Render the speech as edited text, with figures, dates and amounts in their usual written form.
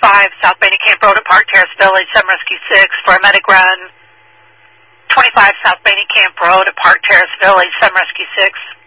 South Bainey Camp Road at Park Terrace Village, Sun Rescue 6 for a medic run. 25 South Bainey Camp Road at Park Terrace Village, Sun Rescue 6.